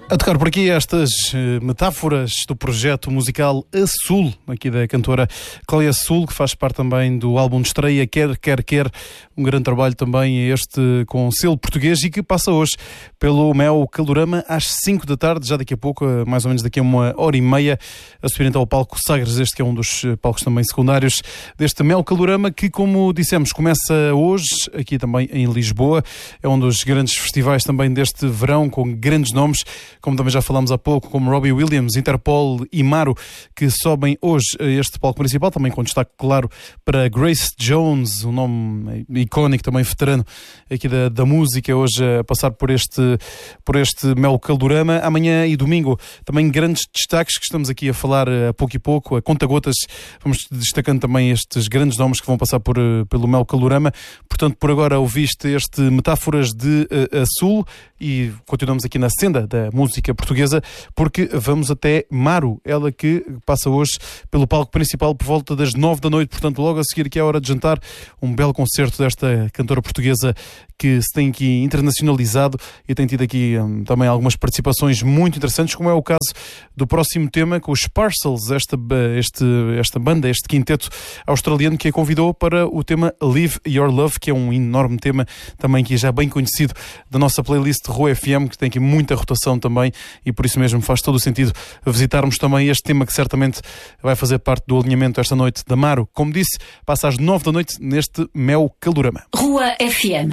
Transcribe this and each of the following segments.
A tocar por aqui estas metáforas do projeto musical Azul, aqui da cantora Clélia Azul, que faz parte também do álbum de estreia Quer, Quer, Quer, um grande trabalho também este com selo português e que passa hoje pelo Mel Calorama às 5 da tarde, já daqui a pouco, mais ou menos daqui a 1h30, a subir então ao palco Sagres, este que é um dos palcos também secundários deste Mel Calorama, que, como dissemos, começa hoje, aqui também em Lisboa, é um dos grandes festivais também deste verão, com grandes nomes, como também já falámos há pouco, como Robbie Williams, Interpol e Maro, que sobem hoje a este palco principal, também com destaque claro para Grace Jones, um nome icónico, também veterano aqui da música, hoje a passar por este Mel Calorama. Amanhã e domingo também grandes destaques que estamos aqui a falar a pouco e pouco, a conta-gotas, vamos destacando também estes grandes nomes que vão passar pelo Mel Calorama. Portanto, por agora ouviste este Metáforas de Azul e continuamos aqui na senda da música portuguesa, porque vamos até Maro, ela que passa hoje pelo palco principal por volta das 9 da noite, portanto logo a seguir que é a hora de jantar, um belo concerto desta cantora portuguesa que se tem aqui internacionalizado e tem tido aqui também algumas participações muito interessantes, como é o caso do próximo tema com os Parcels, esta banda, este quinteto australiano que a convidou para o tema Live Your Love, que é um enorme tema também que é já bem conhecido da nossa playlist Rua FM, que tem aqui muita rotação também e por isso mesmo faz todo o sentido visitarmos também este tema que certamente vai fazer parte do alinhamento esta noite da Maro. Como disse, passa às 9 da noite neste Mel Calorama. Rua FM.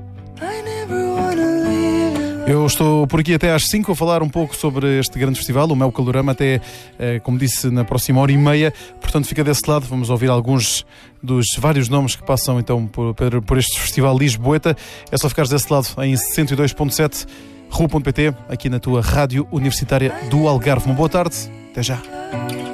Eu estou por aqui até às 5 a falar um pouco sobre este grande festival, o Mel Calorama, até, como disse, na próxima hora e meia. Portanto, fica desse lado, vamos ouvir alguns dos vários nomes que passam então por este festival lisboeta. É só ficares desse lado em 102.7, rua.pt, aqui na tua Rádio Universitária do Algarve. Uma boa tarde, até já.